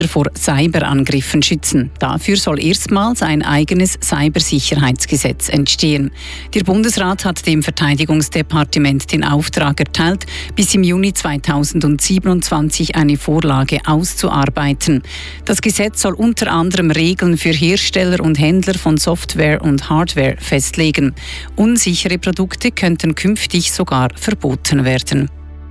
vor Cyberangriffen schützen. Dafür soll erstmals ein eigenes Cybersicherheitsgesetz entstehen. Der Bundesrat hat dem Verteidigungsdepartement den Auftrag erteilt, bis im Juni 2027 eine Vorlage auszuarbeiten. Das Gesetz soll unter anderem Regeln für Hersteller und Händler von Software und Hardware festlegen. Unsichere Produkte könnten künftig sogar verboten werden.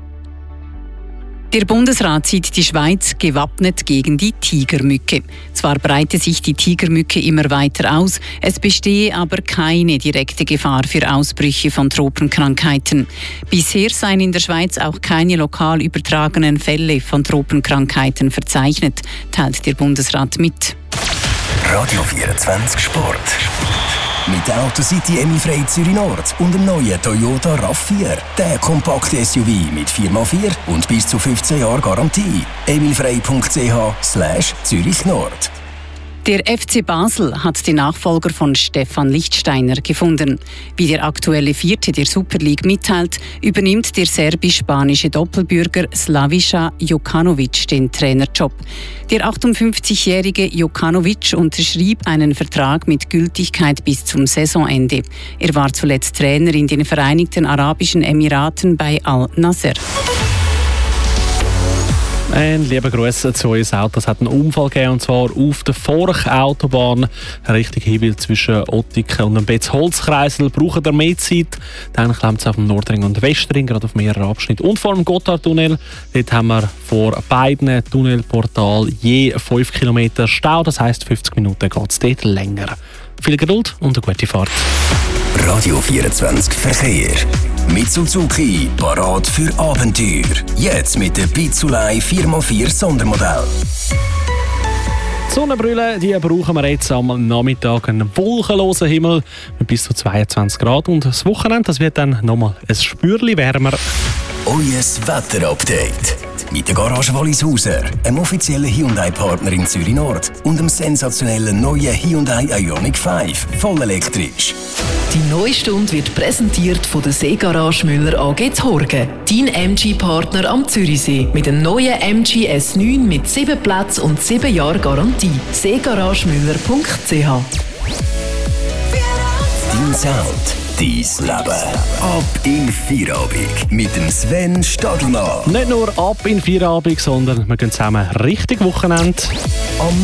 Der Bundesrat sieht die Schweiz gewappnet gegen die Tigermücke. Zwar breite sich die Tigermücke immer weiter aus, es bestehe aber keine direkte Gefahr für Ausbrüche von Tropenkrankheiten. Bisher seien in der Schweiz auch keine lokal übertragenen Fälle von Tropenkrankheiten verzeichnet, teilt der Bundesrat mit. Radio 24 Sport. Mit der Autocity Emilfrei Zürich Nord und dem neuen Toyota RAV4. Der kompakte SUV mit 4x4 und bis zu 15 Jahren Garantie. emilfrei.ch/Zürich Nord. Der FC Basel hat den Nachfolger von Stefan Lichtsteiner gefunden. Wie der aktuelle Vierte der Super League mitteilt, übernimmt der serbisch-spanische Doppelbürger Slaviša Jokanović den Trainerjob. Der 58-jährige Jokanović unterschrieb einen Vertrag mit Gültigkeit bis zum Saisonende. Er war zuletzt Trainer in den Vereinigten Arabischen Emiraten bei Al-Nasser. Ein lieber Gruß zu uns Auto. Es hat einen Unfall gegeben, und zwar auf der Forch-Autobahn. Richtig Hinwil zwischen Ottiken und dem Betz-Holzkreisel. Braucht ihr mehr Zeit? Dann klemmt es auf dem Nordring und Westring, gerade auf mehreren Abschnitten. Und vor dem Gotthardtunnel. Dort haben wir vor beiden Tunnelportalen je 5 Kilometer Stau. Das heisst, 50 Minuten geht es dort länger. Viel Geduld und eine gute Fahrt. Radio 24 Verkehr. Mit Suzuki, parat für Abenteuer. Jetzt mit der Pizzulei 4x4 Sondermodell. Die Sonnenbrille, die brauchen wir jetzt am Nachmittag. Einen wolkenlosen Himmel mit bis zu 22 Grad. Und das Wochenende, das wird dann nochmal ein Spürchen wärmer. Euer Wetterupdate. Mit der Garage Wallishauser, einem offiziellen Hyundai-Partner in Zürich Nord und dem sensationellen neuen Hyundai Ioniq 5, voll elektrisch. Die neue Stunde wird präsentiert von der Seegarage Müller AG Horgen. Dein MG-Partner am Zürichsee. Mit dem neuen MG S9 mit 7 Plätzen und 7 Jahren Garantie. seegaragemüller.ch. Dein Sound, dein Leben. Ab in Feierabend mit dem Sven Stadelmann. Nicht nur ab in Feierabend, sondern wir gehen zusammen richtig Wochenende.